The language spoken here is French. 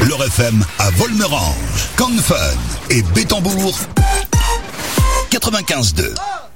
Beurre FM à Volmerange, Cannes Fun et Bétambourg 95.2.